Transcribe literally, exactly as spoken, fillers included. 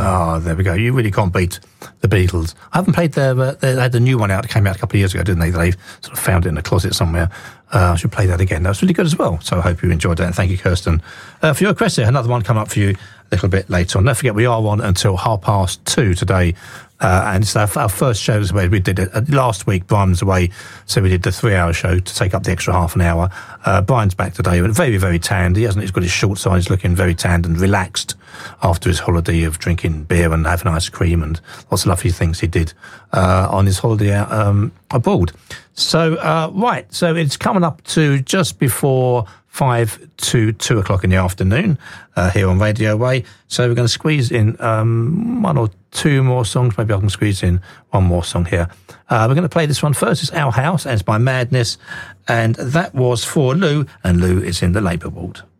Oh, there we go. You really can't beat the Beatles. I haven't played their, uh, they had the new one out. It came out a couple of years ago, didn't they? They sort of found it in a closet somewhere. Uh, I should play that again. That was really good as well. So I hope you enjoyed that. And thank you, Kirsten, uh, for your request there. Another one coming up for you a little bit later on. Don't forget, we are on until half past two today. Uh, and it's our, our first show as well. We did it uh, last week. Brian was away, so we did the three-hour show to take up the extra half an hour. Uh, Brian's back today, but very, very tanned. He hasn't. He's got his short sides, looking very tanned and relaxed after his holiday of drinking beer and having ice cream and lots of lovely things he did uh, on his holiday out, um, abroad. So, uh, right. So it's coming up to just before five to two o'clock in the afternoon uh, here on Radio Way. So we're going to squeeze in um, one or two more songs. Maybe I can squeeze in one more song here. Uh, we're going to play this one first. It's Our House, and it's by Madness. And that was for Lou, and Lou is in the Labour ward.